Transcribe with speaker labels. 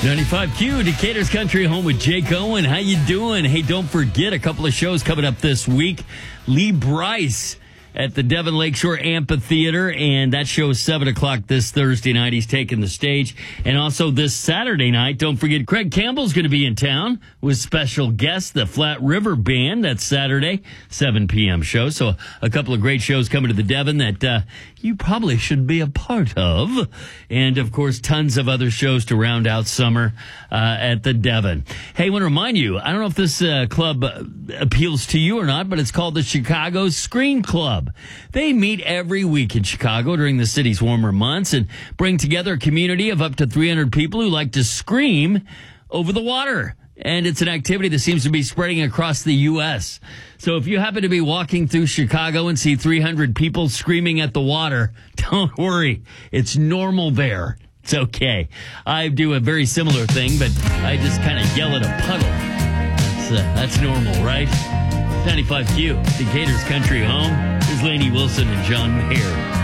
Speaker 1: 95Q, Decatur's Country Home with Jake Owen. How you doing? Hey, don't forget a couple of shows coming up this week. Lee Brice at the Devon Lakeshore Amphitheater, and that show is 7 o'clock this Thursday night. He's taking the stage. And also this Saturday night, don't forget, Craig Campbell's going to be in town with special guests, the Flat River Band. That's Saturday, 7 p.m. show. So a couple of great shows coming to the Devon that you probably should be a part of. And, of course, tons of other shows to round out summer at the Devon. Hey, I want to remind you, I don't know if this club appeals to you or not, but it's called the Chicago Screen Club. They meet every week in Chicago during the city's warmer months and bring together a community of up to 300 people who like to scream over the water. And it's an activity that seems to be spreading across the U.S. So if you happen to be walking through Chicago and see 300 people screaming at the water, don't worry. It's normal there. It's okay. I do a very similar thing, but I just kind of yell at a puddle. That's normal, right? 95Q, Decatur's Country Home. Here's Lainey Wilson and John Mayer.